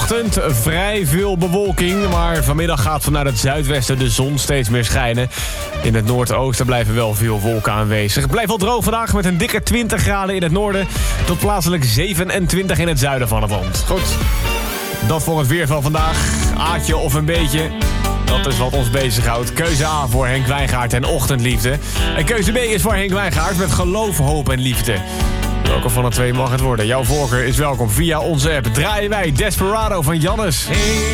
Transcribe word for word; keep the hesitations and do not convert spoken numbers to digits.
Ochtend vrij veel bewolking, maar vanmiddag gaat vanuit het zuidwesten de zon steeds meer schijnen. In het noordoosten blijven wel veel wolken aanwezig. Het blijft wel droog vandaag met een dikke twintig graden in het noorden tot plaatselijk zevenentwintig in het zuiden van het land. Goed, dat voor het weer van vandaag. Aatje of een beetje, dat is wat ons bezighoudt. Keuze A voor Henk Wijngaard en Ochtendliefde. En keuze B is voor Henk Wijngaard met Geloof, Hoop en Liefde. Welke van de twee mag het worden? Jouw voorkeur is welkom via onze app. Draaien wij Desperado van Jannes. Hey.